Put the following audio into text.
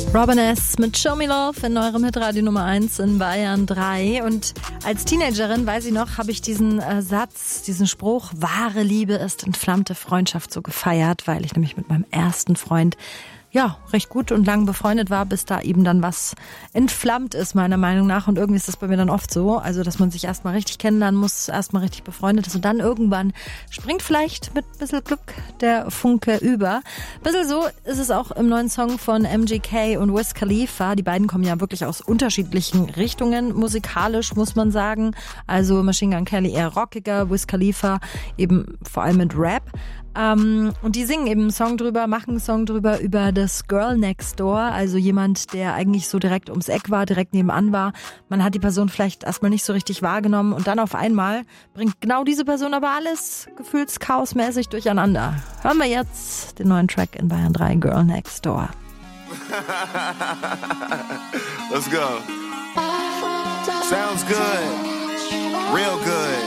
Robin S. mit Show Me Love in eurem Hitradio Nummer 1 in Bayern 3. Und als Teenagerin, weiß ich noch, habe ich diesen Satz, diesen Spruch, wahre Liebe ist entflammte Freundschaft, so gefeiert, weil ich nämlich mit meinem ersten Freund recht gut und lang befreundet war, bis da eben dann was entflammt ist, meiner Meinung nach. Und irgendwie ist das bei mir dann oft so, also dass man sich erstmal richtig kennenlernen muss, erstmal richtig befreundet ist und dann irgendwann springt vielleicht mit ein bisschen Glück der Funke über. Ein bisschen so ist es auch im neuen Song von MGK und Wiz Khalifa. Die beiden kommen ja wirklich aus unterschiedlichen Richtungen, musikalisch muss man sagen. Also Machine Gun Kelly eher rockiger, Wiz Khalifa eben vor allem mit Rap. Und die singen eben einen Song drüber, machen einen Song drüber über das Girl Next Door, also jemand, der eigentlich so direkt ums Eck war, direkt nebenan war. Man hat die Person vielleicht erstmal nicht so richtig wahrgenommen und dann auf einmal bringt genau diese Person aber alles gefühlschaosmäßig durcheinander. Hören wir jetzt den neuen Track in Bayern 3, Girl Next Door. Let's go. Sounds good. Real good.